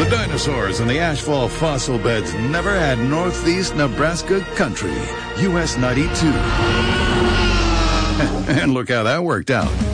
dinosaurs and the ashfall fossil beds never had Northeast Nebraska country. US 92. And look how that worked out.